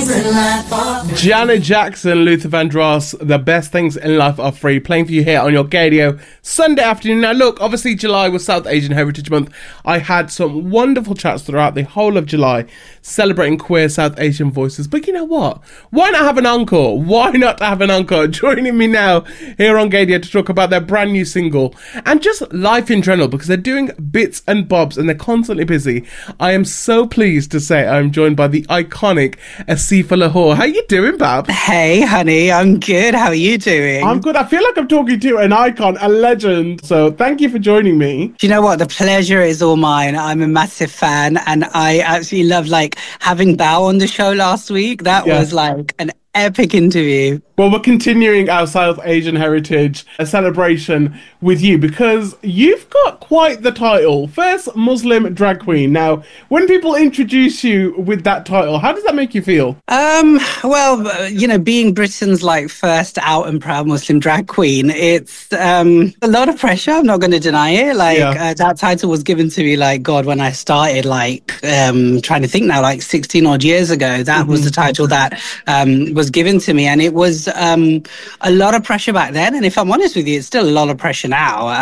Janet Jackson, Luther Vandross, The Best Things in Life Are Free, playing for you here on your Gadio Sunday afternoon. Now look, obviously July was South Asian Heritage Month. I had some wonderful chats throughout the whole of July celebrating queer South Asian voices. But you know what? Why not have an encore? Why not have an encore? Joining me now here on Gadio to talk about their brand new single and just life in general, because they're doing bits and bobs and they're constantly busy. I am so pleased to say I'm joined by the iconic Asifa Lahore. How you doing, Bab? Hey, honey, I'm good. How are you doing? I'm good. I feel like I'm talking to an icon, a legend. So thank you for joining me. Do you know what? The pleasure is all mine. I'm a massive fan, and I actually love having Bao on the show last week. That was like an epic interview. Well, we're continuing our South Asian heritage celebration with you because you've got quite the title, First Muslim Drag Queen. Now, when people introduce you with that title, how does that make you feel? Well, being Britain's first out and proud Muslim drag queen, it's a lot of pressure. I'm not going to deny it. That title was given to me, God, when I started, trying to think now, 16 odd years ago. That was the title that was given to me, and it was a lot of pressure back then, and if I'm honest with you, it's still a lot of pressure now.